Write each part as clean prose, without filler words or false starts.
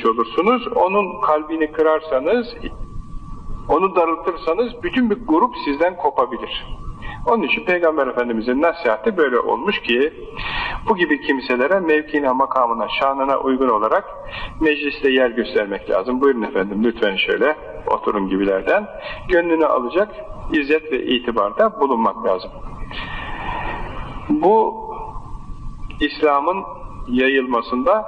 olursunuz. Onun kalbini kırarsanız, onu darıltırsanız bütün bir grup sizden kopabilir. Onun için Peygamber Efendimiz'in nasihatı böyle olmuş ki bu gibi kimselere mevkine, makamına, şanına uygun olarak mecliste yer göstermek lazım. Buyurun efendim lütfen şöyle oturun gibilerden gönlünü alacak izzet ve itibarda bulunmak lazım. Bu İslam'ın yayılmasında,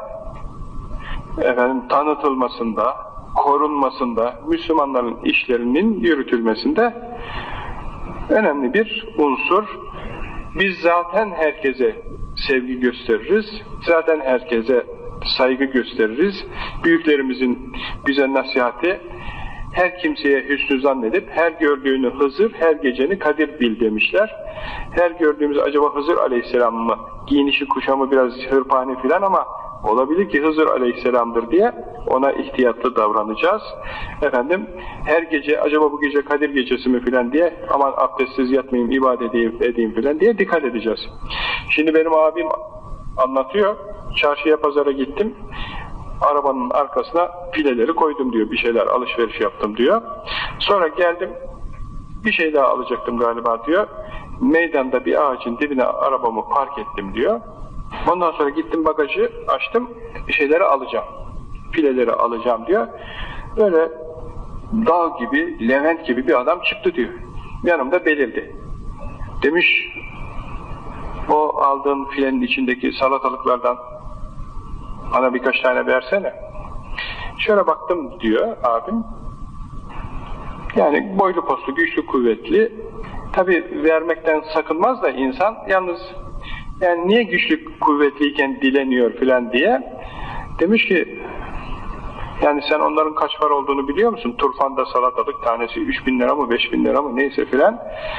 tanıtılmasında, korunmasında, Müslümanların işlerinin yürütülmesinde önemli bir unsur. Biz zaten herkese sevgi gösteririz, zaten herkese saygı gösteririz. Büyüklerimizin bize nasihati, her kimseye hüsnü zannedip her gördüğünü Hızır, her geceni Kadir bil demişler. Her gördüğümüz acaba Hızır Aleyhisselam mı? Giyinişi kuşamı biraz hırpani filan ama olabilir ki Hızır Aleyhisselam'dır diye ona ihtiyatlı davranacağız. Her gece acaba bu gece Kadir gecesi mi filan diye aman abdestsiz yatmayayım, ibadet edeyim filan diye dikkat edeceğiz. Şimdi benim abim anlatıyor, çarşıya pazara gittim, arabanın arkasına pileleri koydum diyor, bir şeyler alışveriş yaptım diyor. Sonra geldim, bir şey daha alacaktım galiba diyor, meydanda bir ağacın dibine arabamı park ettim diyor. Ondan sonra gittim bagajı açtım, bir şeyleri alacağım, pileleri alacağım diyor. Böyle dağ gibi, Levent gibi bir adam çıktı diyor. Yanımda belirdi. Demiş, o aldığın filenin içindeki salatalıklardan bana birkaç tane versene. Şöyle baktım diyor abim. Yani boylu postlu, güçlü, kuvvetli. Tabi vermekten sakınmaz da insan, yalnız yani niye güçlü, kuvvetliyken dileniyor filan diye. Demiş ki, yani sen onların kaç para olduğunu biliyor musun? Turfanda salatalık tanesi 3.000 lira mı 5.000 lira mı neyse filan.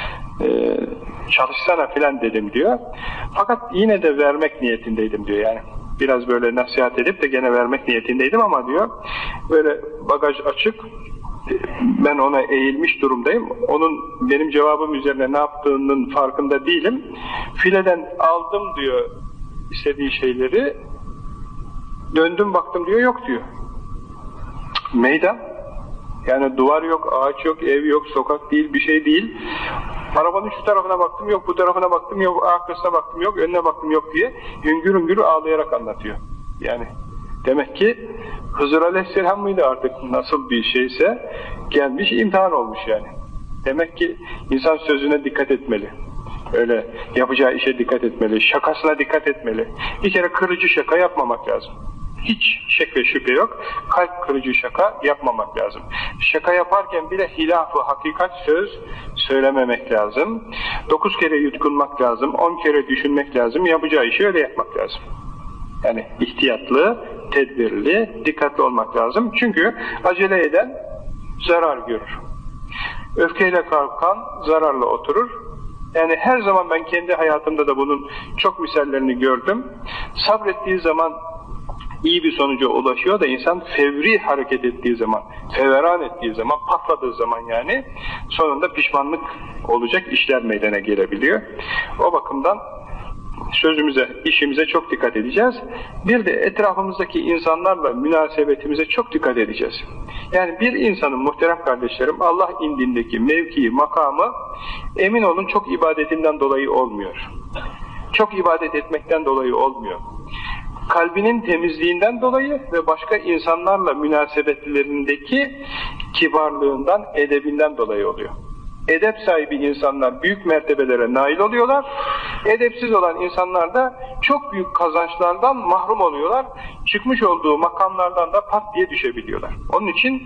Çalışsana filan dedim diyor. Fakat yine de vermek niyetindeydim diyor yani. Biraz böyle nasihat edip de gene vermek niyetindeydim ama diyor, böyle bagaj açık, ben ona eğilmiş durumdayım. Onun benim cevabım üzerine ne yaptığının farkında değilim. Fileden aldım diyor istediği şeyleri. Döndüm baktım diyor, yok diyor. Meydan. Yani duvar yok, ağaç yok, ev yok, sokak değil, bir şey değil. Arabanın şu tarafına baktım yok, bu tarafına baktım yok, arkasına baktım yok, önüne baktım yok diye hüngür hüngür ağlayarak anlatıyor. Yani demek ki Hızır Aleyhisselam mıydı artık, nasıl bir şeyse gelmiş imtihan olmuş yani. Demek ki insan sözüne dikkat etmeli. Öyle yapacağı işe dikkat etmeli, şakasına dikkat etmeli. Bir kere kırıcı şaka yapmamak lazım. Hiç şek ve şüphe yok. Kalp kırıcı şaka yapmamak lazım. Şaka yaparken bile hilaf-ı hakikat söz söylememek lazım. 9 kere yutkunmak lazım, 10 kere düşünmek lazım. Yapacağı işi öyle yapmak lazım. Yani ihtiyatlı, tedbirli, dikkatli olmak lazım. Çünkü acele eden zarar görür. Öfkeyle kalkan zararla oturur. Yani her zaman ben kendi hayatımda da bunun çok misallerini gördüm. Sabrettiği zaman iyi bir sonuca ulaşıyor da insan fevri hareket ettiği zaman, feveran ettiği zaman, patladığı zaman yani sonunda pişmanlık olacak işler meydana gelebiliyor. O bakımdan sözümüze, işimize çok dikkat edeceğiz. Bir de etrafımızdaki insanlarla münasebetimize çok dikkat edeceğiz. Yani bir insanın, muhterem kardeşlerim, Allah indindeki mevkii, makamı emin olun çok ibadetinden dolayı olmuyor. Çok ibadet etmekten dolayı olmuyor. Kalbinin temizliğinden dolayı ve başka insanlarla münasebetlerindeki kibarlığından, edebinden dolayı oluyor. Edep sahibi insanlar büyük mertebelere nail oluyorlar. Edepsiz olan insanlar da çok büyük kazançlardan mahrum oluyorlar. Çıkmış olduğu makamlardan da pat diye düşebiliyorlar. Onun için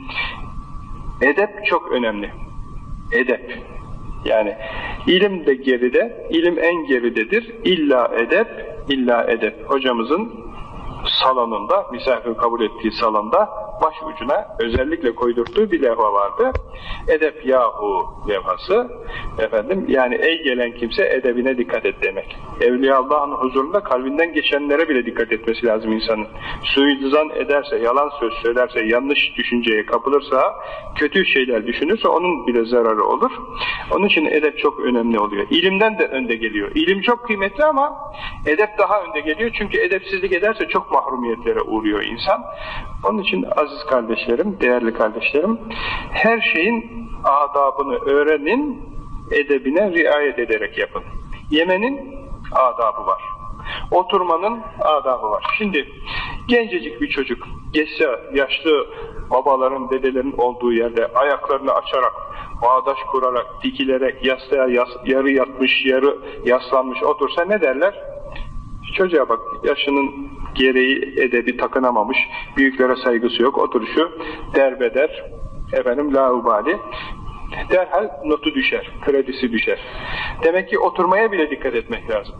edep çok önemli. Edep. Yani ilim de geride, ilim en geridedir. İlla edep, illa edep. Hocamızın salonunda, misafir kabul ettiği salonda baş ucuna özellikle koydurttuğu bir levha vardı. Edep yahu levhası. Yani ey gelen kimse edebine dikkat et demek. Evliya Allah'ın huzurunda kalbinden geçenlere bile dikkat etmesi lazım insanın. Suizan ederse, yalan söz söylerse, yanlış düşünceye kapılırsa, kötü şeyler düşünürse onun bile zararı olur. Onun için edep çok önemli oluyor. İlimden de önde geliyor. İlim çok kıymetli ama edep daha önde geliyor. Çünkü edepsizlik ederse çok mahrumiyetlere uğruyor insan. Onun için aziz kardeşlerim, değerli kardeşlerim, her şeyin adabını öğrenin, edebine riayet ederek yapın. Yemenin adabı var. Oturmanın adabı var. Şimdi gencecik bir çocuk geçse yaşlı babaların, dedelerin olduğu yerde ayaklarını açarak, bağdaş kurarak, dikilerek, yastığa yarı yatmış, yarı yaslanmış otursa ne derler? Çocuğa bak, yaşının gereği edebi takınamamış, büyüklere saygısı yok, oturuşu derbeder, laubali, derhal notu düşer, kredisi düşer. Demek ki oturmaya bile dikkat etmek lazım.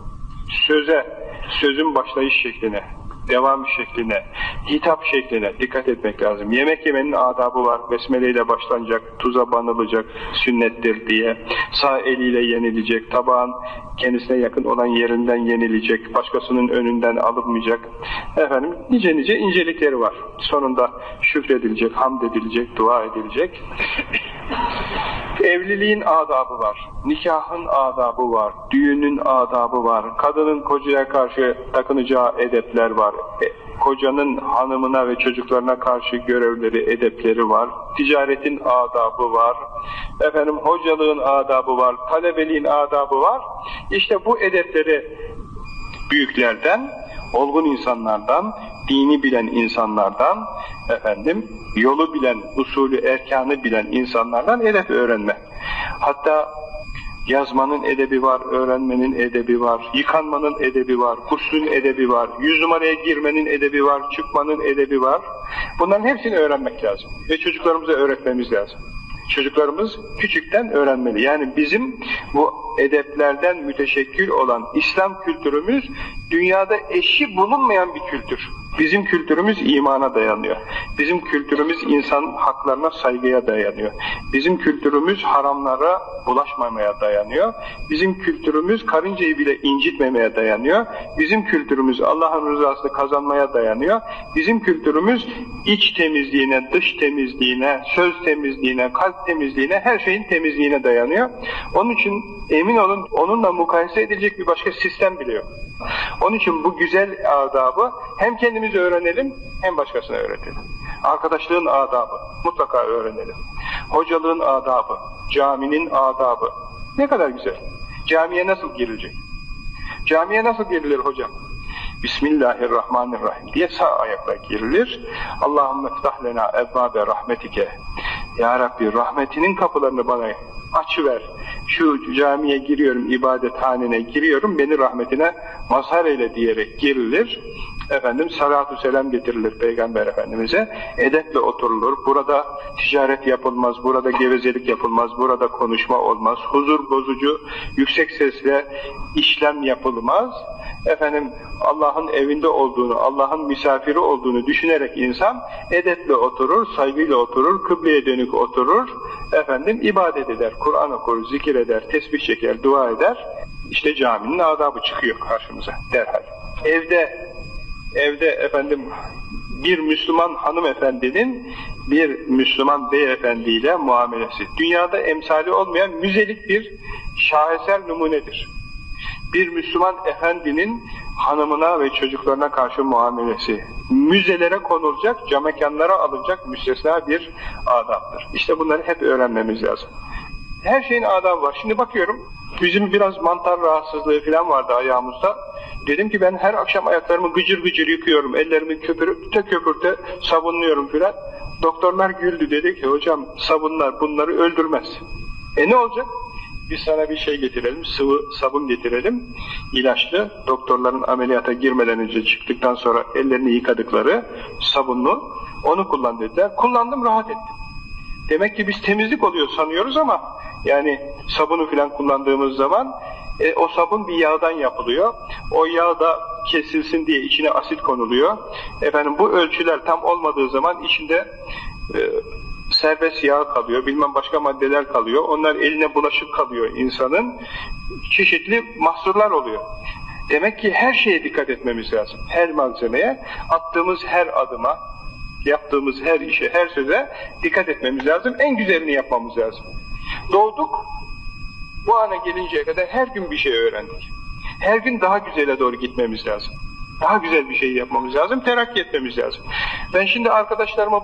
Sözün başlayış şekline, devam şekline, hitap şekline dikkat etmek lazım. Yemek yemenin adabı var. Besmele ile başlanacak, tuza banılacak, sünnettir diye. Sağ eliyle yenilecek, tabağın kendisine yakın olan yerinden yenilecek, başkasının önünden alınmayacak. Nice incelikleri var. Sonunda şükredilecek, hamd edilecek, dua edilecek. Evliliğin adabı var, nikahın adabı var, düğünün adabı var, kadının kocaya karşı takınacağı edepler var, kocanın hanımına ve çocuklarına karşı görevleri, edepleri var, ticaretin adabı var, hocalığın adabı var, talebeliğin adabı var. İşte bu edepleri büyüklerden, olgun insanlardan, dini bilen insanlardan, yolu bilen, usulü, erkanı bilen insanlardan edep öğrenme. Hatta yazmanın edebi var, öğrenmenin edebi var, yıkanmanın edebi var, guslün edebi var, 100 numaraya girmenin edebi var, çıkmanın edebi var. Bunların hepsini öğrenmek lazım ve çocuklarımıza öğretmemiz lazım. Çocuklarımız küçükten öğrenmeli. Yani bizim bu edeplerden müteşekkil olan İslam kültürümüz dünyada eşi bulunmayan bir kültür. Bizim kültürümüz imana dayanıyor. Bizim kültürümüz insan haklarına saygıya dayanıyor. Bizim kültürümüz haramlara bulaşmamaya dayanıyor. Bizim kültürümüz karıncayı bile incitmemeye dayanıyor. Bizim kültürümüz Allah'ın rızasını kazanmaya dayanıyor. Bizim kültürümüz iç temizliğine, dış temizliğine, söz temizliğine, kalp temizliğine, her şeyin temizliğine dayanıyor. Onun için emin olun onunla mukayese edilecek bir başka sistem bile yok. Onun için bu güzel adabı hem kendimiz öğrenelim hem başkasına öğretelim. Arkadaşlığın adabı mutlaka öğrenelim. Hocalığın adabı, caminin adabı. Ne kadar güzel. Camiye nasıl girilecek? Camiye nasıl girilir hocam? Bismillahirrahmanirrahim diye sağ ayakla girilir. Allahümme ftah lena ebbâbe rahmetike. Ya Rabbi rahmetinin kapılarını bana açıver. Şu camiye giriyorum, ibadethanene giriyorum, beni rahmetine mazhar eyle diyerek girilir. Salatu selam getirilir Peygamber Efendimiz'e. Edeple oturulur. Burada ticaret yapılmaz, burada gevezelik yapılmaz, burada konuşma olmaz. Huzur bozucu, yüksek sesle işlem yapılmaz. Allah'ın evinde olduğunu, Allah'ın misafiri olduğunu düşünerek insan edeple oturur, saygıyla oturur, kıbleye dönük oturur, ibadet eder, Kur'an okur, zikir eder, tesbih çeker, dua eder. İşte caminin adabı çıkıyor karşımıza derhal. Evde bir Müslüman hanımefendinin bir Müslüman beyefendiyle muamelesi. Dünyada emsali olmayan müzelik bir şaheser numunedir. Bir Müslüman efendinin hanımına ve çocuklarına karşı muamelesi. Müzelere konulacak, camekanlara alınacak müstesna bir adaptır. İşte bunları hep öğrenmemiz lazım. Her şeyin adabı var. Şimdi bakıyorum, bizim biraz mantar rahatsızlığı falan vardı ayağımızda. Dedim ki ben her akşam ayaklarımı gıcır gıcır yıkıyorum, ellerimi köpürte sabunluyorum filan. Doktorlar güldü, dedi ki hocam sabunlar bunları öldürmez. Ne olacak? Biz sana bir şey getirelim, sıvı sabun getirelim, ilaçlı, doktorların ameliyata girmeden önce çıktıktan sonra ellerini yıkadıkları sabunlu, onu kullan dediler. Kullandım, rahat ettim. Demek ki biz temizlik oluyor sanıyoruz ama yani sabunu filan kullandığımız zaman o sabun bir yağdan yapılıyor. O yağ da kesilsin diye içine asit konuluyor. Bu ölçüler tam olmadığı zaman içinde serbest yağ kalıyor, bilmem başka maddeler kalıyor. Onlar eline bulaşık kalıyor insanın. Çeşitli mahsurlar oluyor. Demek ki her şeye dikkat etmemiz lazım. Her malzemeye, attığımız her adıma, yaptığımız her işe, her söze dikkat etmemiz lazım. En güzelini yapmamız lazım. Doğduk, bu ana gelinceye kadar her gün bir şey öğrendik. Her gün daha güzele doğru gitmemiz lazım. Daha güzel bir şey yapmamız lazım, terakki etmemiz lazım. Ben şimdi arkadaşlarıma